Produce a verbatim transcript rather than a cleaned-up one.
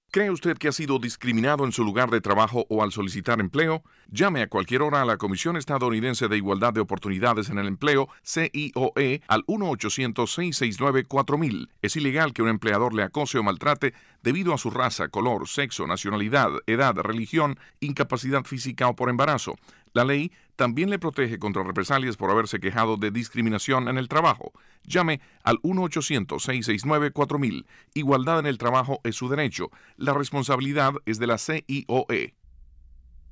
¿Cree usted que ha sido discriminado en su lugar de trabajo o al solicitar empleo? Llame a cualquier hora a la Comisión Estadounidense de Igualdad de Oportunidades en el Empleo, C I O E, al uno ochocientos, seis seis nueve, cuatro mil. Es ilegal que un empleador le acose o maltrate debido a su raza, color, sexo, nacionalidad, edad, religión, incapacidad física o por embarazo. La ley también le protege contra represalias por haberse quejado de discriminación en el trabajo. Llame al uno ochocientos, seis seis nueve, cuatro mil. Igualdad en el trabajo es su derecho. La responsabilidad es de la C I O E.